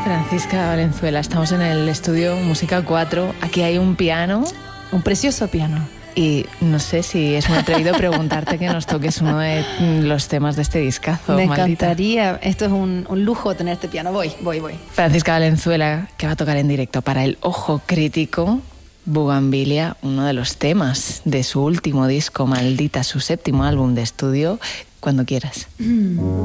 Francisca Valenzuela, estamos en el estudio Música 4. Aquí hay un piano. Un precioso piano. Y no sé si es muy atrevido preguntarte que nos toques uno de los temas de este discazo. Me maldita. encantaría. Esto es un lujo tener este piano. Voy. Francisca Valenzuela, que va a tocar en directo para el Ojo Crítico, Bugambilia, uno de los temas de su último disco, Maldita, su 7º álbum de estudio. Cuando quieras.